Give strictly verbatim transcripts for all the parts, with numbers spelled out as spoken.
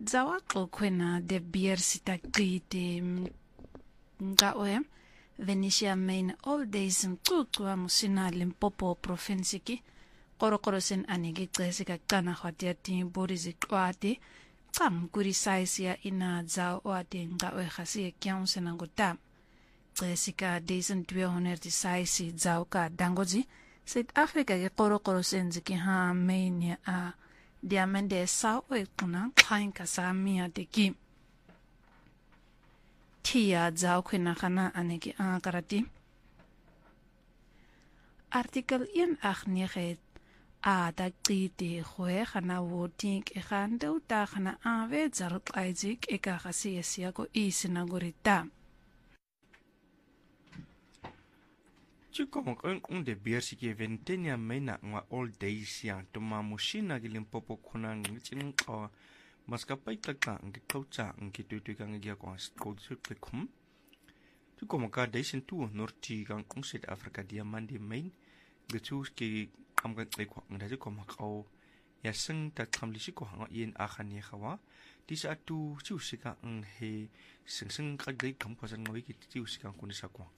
Zawaxokhwena de beer sitaqide ngawe Venetia main all days mcucwa musina Limpopo province ki qorokorosen anege xese ka qana khwatiati bori ziqwati qam kuri size ya ina za wate ngawe khasi kyanse nangota xese ka days tweehonderd size za ka dangozi South Africa ke qorokorosen ziki ha main a diamende sa we kuna khain ka samia de ki Tia zao kwena khana aneki a karati. Artikel one eighty-nine a da qiti khoe khana voting e khande uta khana ave zaruk aizik e ka khasi esia ko isina gorita. Chikomok un de biersi ke ventenia mena ngwa all days ya tuma mushina ke Limpopo khona ngichin qo Maskapai taka ngi kaucha ngi tutu kang ngi ko skoutsu klikum. Tu komaka daisen tu norti kang kong South Africa diamandi main gitu ki amga tsekwa ngi komakau ya seng ta khamlisi ko hanga yin akhani khawa di sa tu chu sika ng he seng seng kagdai kam pasan ngawi ki chu sika kunisa ko.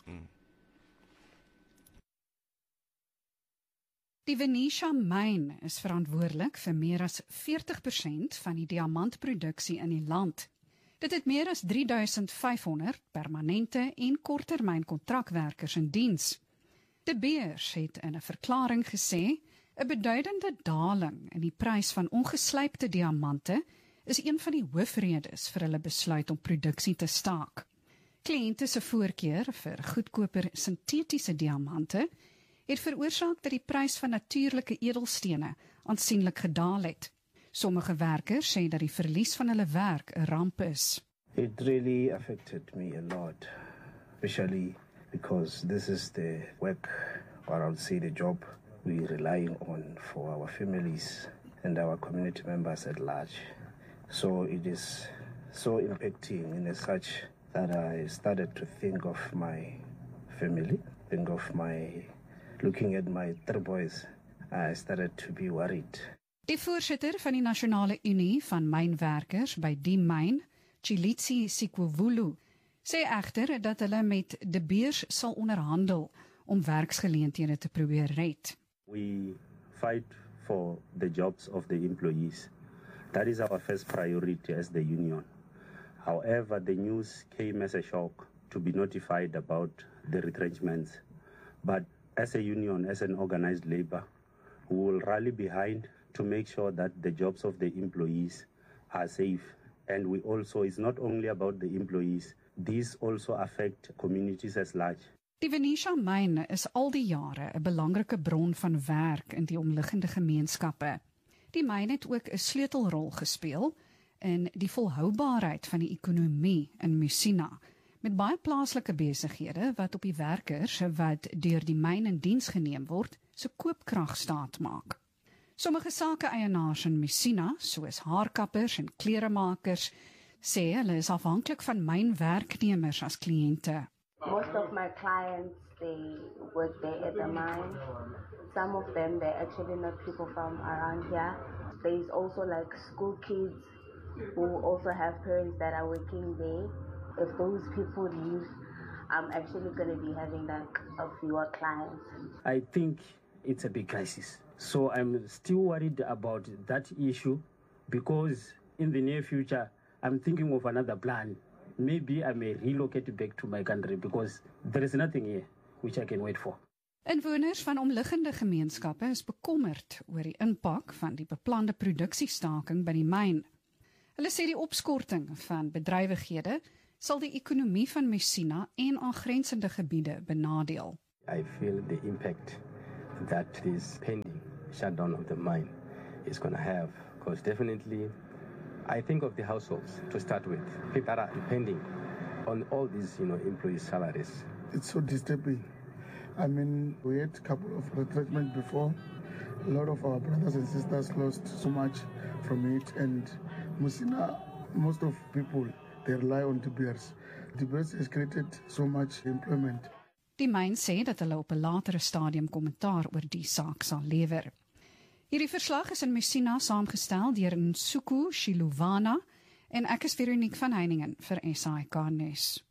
Die Venetia myn is verantwoordelik vir meer as forty persent van die diamantproduksie in die land. Dit het meer as three thousand five hundred permanente en korttermyn kontrakwerkers in diens. De Beers het in 'n verklaring gesê, 'n beduidende daling in die prys van ongeslypte diamante is een van die hoofredes vir hulle besluit om produksie te staak. Kliënte se voorkeur vir goedkoper sintetiese diamante het veroorsaak dat die prys van natuurlike edelstene aansienlik gedaal het. Sommige werkers sê dat die verlies van hulle werk 'n ramp is. It really affected me a lot, especially because this is the work, or I would say the job, we're relying on for our families and our community members at large. So it is so impacting in as such that I started to think of my family, think of my Looking at my three boys, I started to be worried. Die voorsitter van die Nasionale Unie van Mynwerkers by die myn, Chilitsi Sikwovulu, sê egter dat hulle met De Beers sal onderhandel om werksgeleenthede te probeer red. We fight for the jobs of the employees. That is our first priority as the union. However, the news came as a shock to be notified about the retrenchments. But as a union, as an organized labor, we will rally behind to make sure that the jobs of the employees are safe. And we also, it's not only about the employees, these also affect communities as large. Die Venetia myn is al die jare 'n belangrike bron van werk in die omliggende gemeenskappe. Die myn het ook 'n sleutelrol gespeel in die volhoubaarheid van die ekonomie in Musina, met baie plaaslike besighede wat op die werkers wat deur die myn in diens geneem word, se koopkrag staat maak. Sommige sake-eienaars in Musina, soos haarkappers en kleremakers, sê hulle is afhanklik van mynwerknemers as kliënte. Most of my clients, they work there at the mine. Some of them, they're actually not people from around here. There's also like school kids who also have parents that are working there. If those people leave, I'm actually going to be having like a fewer clients. I think it's a big crisis. So I'm still worried about that issue because in the near future, I'm thinking of another plan. Maybe I may relocate back to my country because there is nothing here which I can wait for. Inwoners van omliggende gemeenskappe is bekommerd oor die impak van die beplande produksiestaking by die myn. Hulle sê die opskorting van bedrywighede sal die ekonomie van Musina en aangrensende gebiede benadeel. I feel the impact that this pending shutdown of the mine is going to have, because definitely I think of the households to start with, people that are depending on all these, you know, employees' salaries. It's so disturbing. I mean, we had a couple of retrenchments before. A lot of our brothers and sisters lost so much from it, and Musina, most of people, they rely on De Beers. De Beers has created so much employment. Die myn sê dat hulle op 'n latere stadium kommentaar oor die saak sal lewer. Hierdie verslag is in Musina saamgestel deur Nsuku Shiluvana En ek is Veronique van Heiningen vir S A I K Nuus.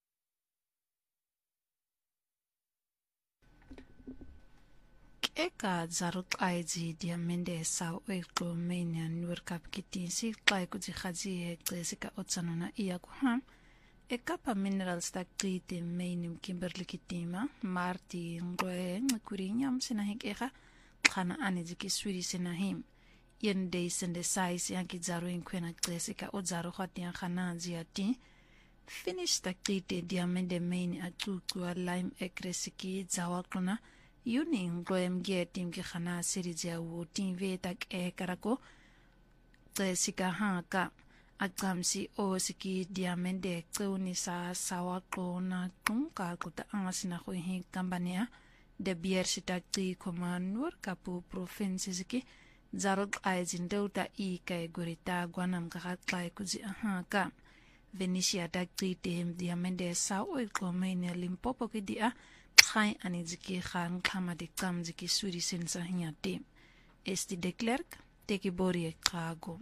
Eka zaruqaidzi diamende sa oiqomenia nurkap kitisi qai kutsikhazi qesika otsanona iyakuham ekapa minerals taqiti mainim Kimberley kitima marti ngoe ngkurinyam sinahikeka khana aniziki swiri sinahim yende sende size yanki zaru inkwena qesika ozaru khatian khana ziati finish taqiti diamende main atuqwa lime ekresiki zawaqna Yuning gloem getim ki khana sirijia wutin vetak e karako qesika haka akamsi o siki diamende quni sa sawaqona tunka kuta angasina ko hin kambania de biersita ti komanur kapu province siki zarok aizin delta i kai gurita gwanam ka kai kuzi haka Venetia takti tem diamende sa o komene Limpopo ki dia Khai aniziki khan khamadi kamziki suri sensa hinyate. Esti de Klerk, teki bori kago.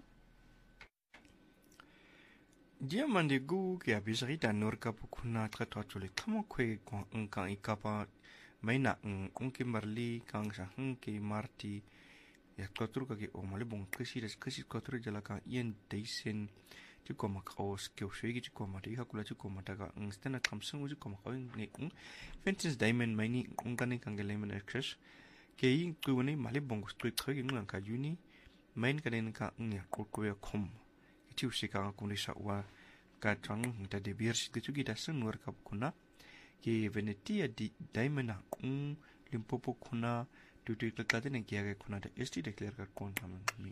Diamande gu ke abisarita norka pukuna tratwatule kamo kwe kwa nka ikapa maina ng Kimberley kang sa hngke marti ya twatruka ke o malibong kisi des kisi twatru jalaka yen deisen Chikoma kaos kyo shwegi chikoma de hakula chikoma daga ng stena kamsung chikoma kawing ne ng fences diamond maini ngane kangelemen express ke yi kuwene malibong street khagi ng ka juni main kaden ka ng kokoya khom itiu shika ko ni sa wa ka chang ta de bier shi chu gita sun wor kap kuna ke Venetia di diamond ng Limpopo kuna tu tu ka den ke ga kuna de esti declare ka kon tamen mi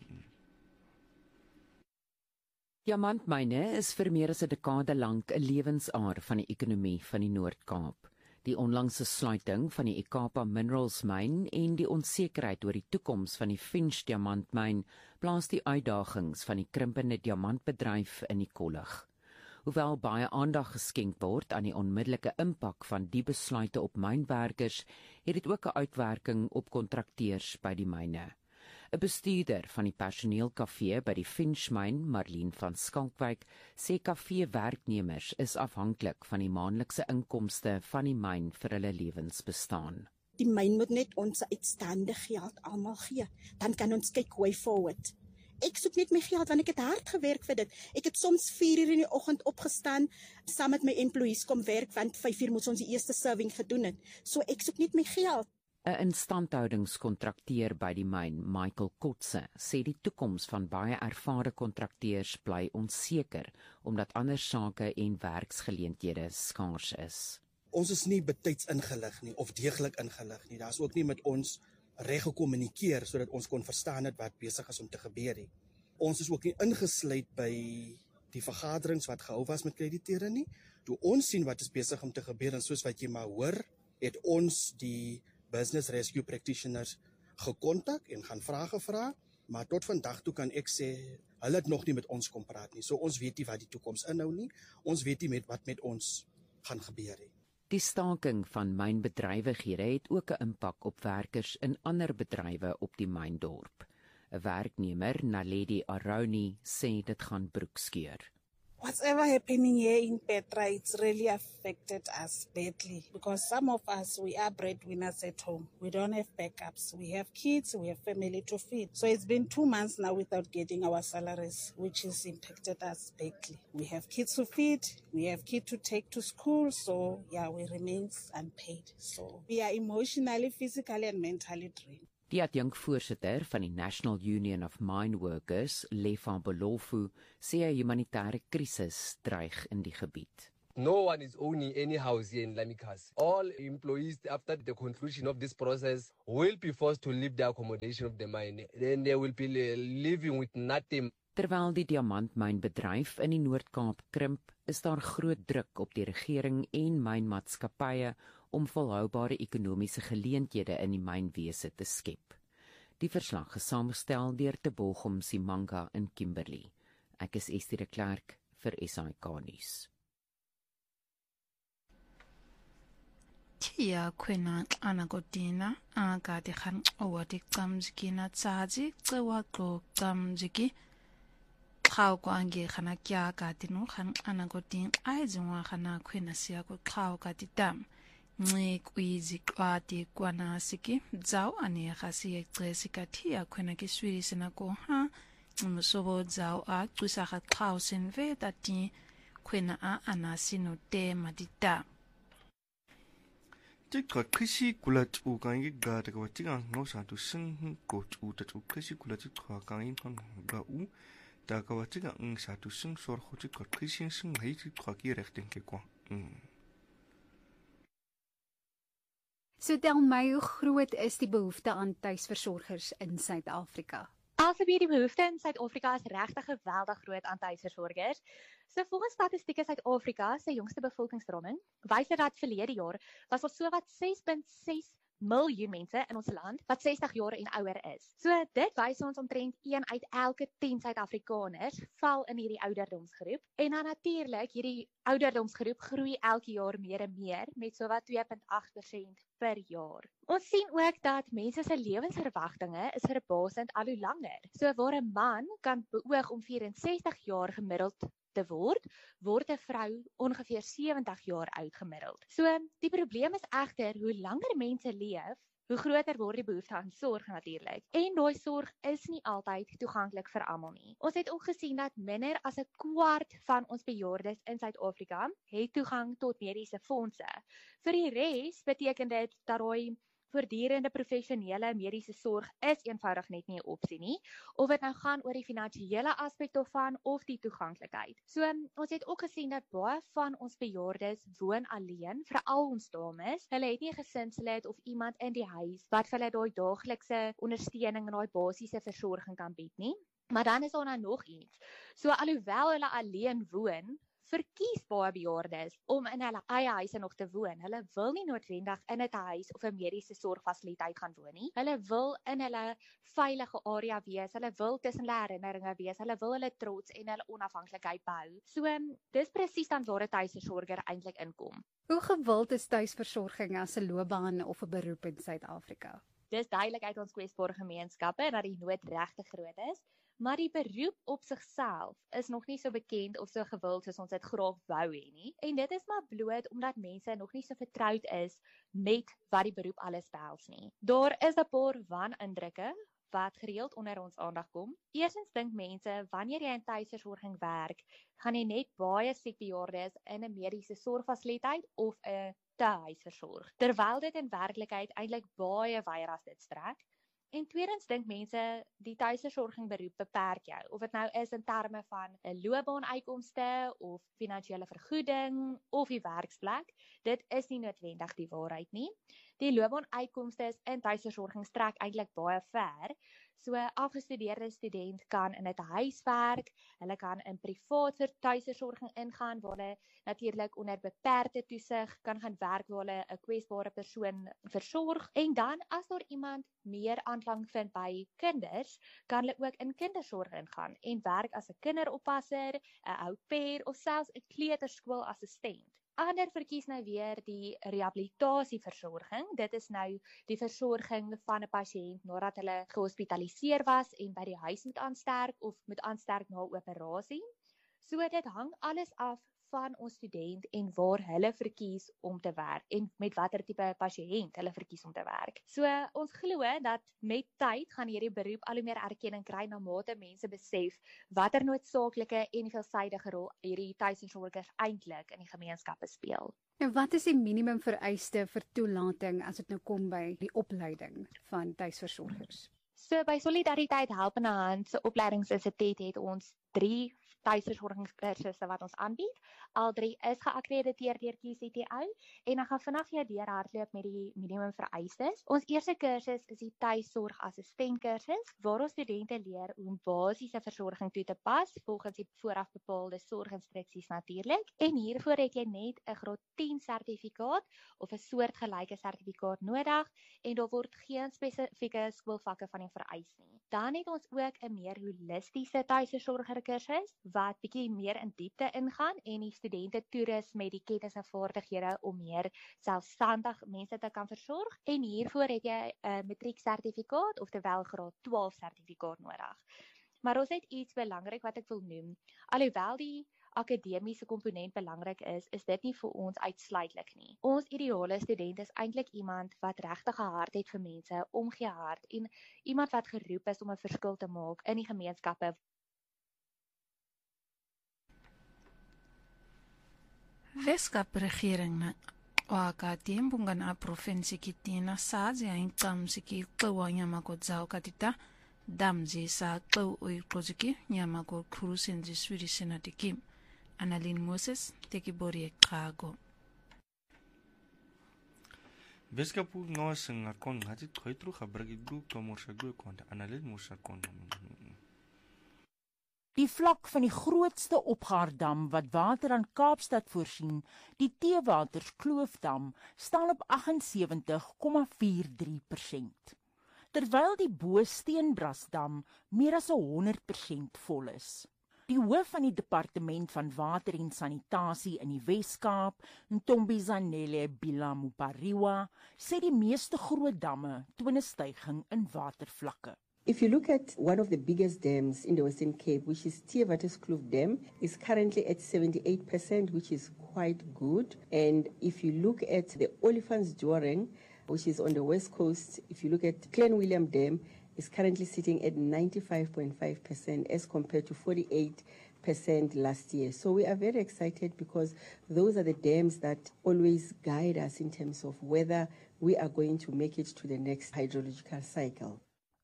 Diamantmyne is vir meer as 'n dekade lank 'n lewensaar van die ekonomie van die Noord-Kaap. Die onlangse sluiting van die Ikapa Minerals myn en die onsekerheid oor die toekoms van die Finsch diamantmyn plaas die uitdagings van die krimpende diamantbedryf in die kollig. Hoewel baie aandag geskenk word aan die onmiddellike impak van die besluite op mynwerkers, het dit ook 'n uitwerking op kontrakteurs by die myne. 'n Bestuurder van die personeelkafee by die Finschmyn, Marlene van Skalkwyk, sê kafee-werknemers is afhanklik van die maandelikse inkomste van die myn vir hulle lewensbestaan. Die myn moet net ons uitstaande geld almal gee, dan kan ons kyk way forward. Ek soek net my geld want ek het hard gewerk vir dit. Ek het soms vier uur in die oggend opgestaan, saam met my employees kom werk, want vyf uur moes ons die eerste serving gedoen het. So ek soek net my geld. 'n Instandhoudingskontrakteur by die myn, Michael Kotse, sê die toekoms van baie ervare kontrakteurs bly onseker omdat ander sake en werksgeleenthede skaars is. Ons is nie betyds ingelig nie of deeglik ingelig nie. Daar's ook nie met ons reg gekommunikeer sodat ons kon verstaan het wat besig is om te gebeur nie. Ons is ook nie ingesluit by die vergaderings wat gehou was met krediteure nie. Toe ons sien wat is besig om te gebeur en soos wat jy maar hoor, het ons die business rescue practitioners gekontak en gaan vrae gevra, maar tot vandag toe kan ek sê, hulle het nog nie met ons kom praat nie. So ons weet nie wat die toekoms inhou nie. Ons weet nie met wat met ons gaan gebeur nie. Die staking van mynbedrywighede het ook 'n impak op werkers in ander bedrywe op die myndorp. 'n Werknemer, Naledi Aroni, sê dit gaan broekskeur. Whatever happening here in Petra, it's really affected us badly because some of us, we are breadwinners at home. We don't have backups. We have kids, we have family to feed. So it's been two months now without getting our salaries, which has impacted us badly. We have kids to feed, we have kids to take to school, so yeah, we remain unpaid. So we are emotionally, physically and mentally drained. Die adjunkvoorsitter van die National Union of Mine Workers, Lefa Bolofu, sê 'n humanitêre krisis dreig in die gebied. No one is owning any house here in Lamikas. All employees, after the conclusion of this process, will be forced to leave the accommodation of the mine. Then they will be living with nothing. Terwyl die diamantmynbedryf in die Noord-Kaap krimp, is daar groot druk op die regering en mynmaatskappye om volhoubare ekonomiese geleenthede in die mynwese te skep. Die verslag is saamgestel deur Tebogom Simanga in Kimberley. Ek is Estie de Klerk vir S A I K Nuus. Tia kwena anagodina agade khan owati qamziki na tsazi qewa qo qamziki xao ko ange khana kya ka tinu khan ana ko ting ai zungwa khana khwena sia ko xao ka titam ngi kwizi kwati kwana siki zao ani khasi ecesi ka thia khwena ki swiri sina ko ha musobo zao a twisa kha xao sen ve tati khwena a ana sino te madita Jika kisi kulat u kangi ga de ko tinga no sa tu sing ko u ta tu kisi kulat tu kangi ton ga u da ka tinga ng sa tu sing sor ko ti ko kisi sing hai ti ko ki regting ke ko. So tel my, hoe groot is die behoefte aan tuisversorgers in Suid-Afrika? Alsbeer die behoefte in Suid-Afrika is regtig geweldig groot aan tuisversorgers. So volgens Statistieke Suid-Afrika se jongste bevolkingsramming wys dit dat verlede jaar was daar sowat ses punt ses miljoen mense in ons land wat sestig jaar en ouer is. So dit wys ons omtrent een uit elke tien Suid-Afrikaners val in hierdie ouderdomsgroep. En dan natuurlik, hierdie ouderdomsgroep groei elke jaar meer en meer met sowat twee punt agt persent per jaar. Ons sien ook dat mense se lewensverwagtinge is verbasend al hoe langer. So waar 'n man kan beoog om vyf-en-sestig jaar gemiddeld te word, word 'n vrou ongeveer sewentig jaar oud gemiddeld. So die probleem is egter hoe langer mense leef, hoe groter word die behoefte aan sorg natuurlik. En daai sorg is nie altyd toeganklik vir almal nie. Ons het ook gesien dat minder as 'n kwart van ons bejaardes in Suid-Afrika het toegang tot mediese fondse. Vir die res beteken dit dat daai voortdurende professionele mediese sorg is eenvoudig net nie 'n opsie nie, of dit nou gaan oor die finansiële aspek daarvan of die toeganklikheid. So ons het ook gesien dat baie van ons bejaardes woon alleen, veral ons dames. Hulle het nie 'n gesinslid of iemand in die huis wat vir hulle daai daaglikse ondersteuning en daai basiese versorging kan bied nie. Maar dan is daar nou nog iets. So alhoewel hulle alleen woon, verkies baie bejaardes om in hulle eie huise nog te woon. Hulle wil nie noodwendig in 'n huis of 'n mediese sorgfasiliteit gaan woon nie. Hulle wil in hulle veilige area wees. Hulle wil tussen hulle herinneringe wees. Hulle wil hulle trots en hulle onafhanklikheid behou. So dis presies dan waar 'n tuisversorger eintlik inkom. Hoe gewild is tuisversorging as 'n loopbaan of 'n beroep in Suid-Afrika? Dis duidelik uit ons kwesbare gemeenskappe dat die nood regtig groot is. Maar die beroep op sigself is nog nie so bekend of so gewild soos ons dit graag wou hê nie. En dit is maar bloot omdat mense nog nie so vertroud is met wat die beroep alles behels nie. Daar is 'n paar wanindrukke wat gereeld onder ons aandag kom. Eerstens dink mense, wanneer jy in tuisversorging werk, gaan jy net baie siek bejaardes in 'n mediese sorgfasiliteit of 'n tehuis versorg. Terwyl dit in werklikheid eintlik baie wyer as dit strek. En tweedens dink mense die tuisversorging beroep beperk jou, of dit nou is in terme van 'n loopbaanuitkomste of finansiële vergoeding of die werksplek. Dit is nie noodwendig die waarheid nie. Die loopbaanuitkomste in tuisversorging strek eintlik baie ver. So 'n afgestudeerde student kan in 'n huis werk, hulle kan in privaat vir tuisversorging ingaan waar hulle natuurlik onder beperkte toesig kan gaan werk waar hulle 'n kwesbare persoon versorg. En dan as daar iemand meer aanklank vind by kinders, kan hulle ook in kindersorg ingaan en werk as 'n kinderoppasser, 'n au pair of selfs 'n kleuterskoolassistent. Ander verkies nou weer die rehabilitasieversorging. Dit is nou die versorging van 'n pasiënt nadat hulle gehospitaliseer was en by die huis moet aansterk of moet aansterk na 'n operasie. So dit hang alles af van ons student en waar hulle verkies om te werk en met watter tipe pasiënt hulle verkies om te werk. So ons glo dat met tyd gaan hierdie beroep al hoe meer erkenning kry na mate mense besef watter noodsaaklike en veelsidige rol hierdie tuisversorgers eintlik in die gemeenskappe speel. Nou wat is die minimum vereiste vir toelating as dit nou kom by die opleiding van tuisversorgers? So by Solidariteit Helpende Hand se opleidingsinstituut het ons drie tuisversorgingskursusse wat ons aanbied. Al drie is geakkrediteer deur Q C T O en dan gaan vinnig jou deur hardloop met die minimum vereistes. Ons eerste kursus is die tuissorgassistent kursus waar ons studente leer hoe om basiese versorging toe te pas volgens die vooraf bepaalde sorginstruksies natuurlik. En hiervoor het jy net 'n graad tien sertifikaat of 'n soortgelyke sertifikaat nodig en daar word geen spesifieke skoolvakke van die vereis nie. Dan het ons ook 'n meer holistiese tuisversorger kursus wat bietjie meer in diepte ingaan en die studente toerus met die kennis en vaardighede om meer selfstandig mense te kan versorg. En hiervoor het jy 'n matrieksertifikaat of terwyl graad twaalf sertifikaat nodig. Maar ons het iets belangrik wat ek wil noem. Alhoewel die akademiese komponent belangrik is, is dit nie vir ons uitsluitlik nie. Ons ideale student is eintlik iemand wat regtig 'n hart het vir mense, omgee hart en iemand wat geroep is om 'n verskil te maak in die gemeenskappe. Weskaap regering na wakati mbungana provinsi kitina sazi ya inkamsiki kwa nyama ko zao katita damzi sa kwa uikoziki nyama ko kurusenzi swiri senatiki Annalyn Moses teki bori Chicago. Weskapu ngawasenga kon ngati koitru khabragi du komorsa du konta Annalyn Moses kon. Die vlak van die grootste opgaardam wat water aan Kaapstad voorsien, die Teewaters Kloofdam, staan op agt en sewentig komma vier drie persent. Terwyl die Bo Steenbrasdam meer as honderd persent vol is. Die hoof van die Departement van Water en Sanitasie in die Wes-Kaap, Ntombizanele Bilamupariwa, sê die meeste groot damme toon 'n styging in watervlakke. If you look at one of the biggest dams in the Western Cape, which is Teewaters Kloof Dam, is currently at seventy-eight percent, which is quite good. And if you look at the Olifants Joring, which is on the west coast, if you look at Clan William Dam, is currently sitting at ninety-five point five percent as compared to forty-eight percent last year. So we are very excited because those are the dams that always guide us in terms of whether we are going to make it to the next hydrological cycle.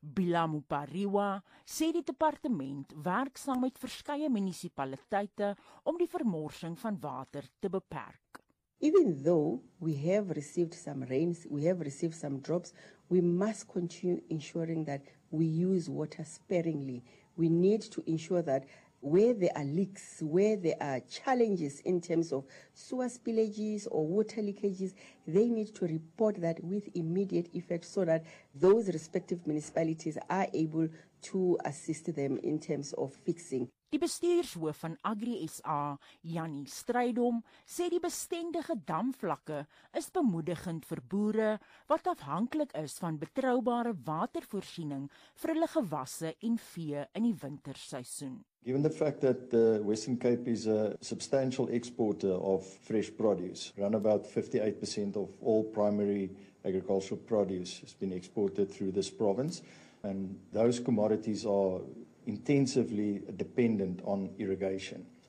Bilamupariwa sê die departement werk saam met verskeie munisipaliteite om die vermorsing van water te beperk. Even though we have received some rains, we have received some drops, we must continue ensuring that we use water sparingly. We need to ensure that where there are leaks, where there are challenges in terms of sewer spillages or water leakages, they need to report that with immediate effect so that those respective municipalities are able to assist them in terms of fixing. Die bestuurshoof van Agri S A, Jannie Strydom, sê die bestendige damvlakke is bemoedigend vir boere wat afhanklik is van betroubare watervoorsiening vir hulle gewasse en vee in die winterseisoen. Given the fact that the Western Cape is a substantial exporter of fresh produce, around about fifty-eight percent of all primary agricultural produce has been exported through this province, and those commodities are intensively dependent on irrigation.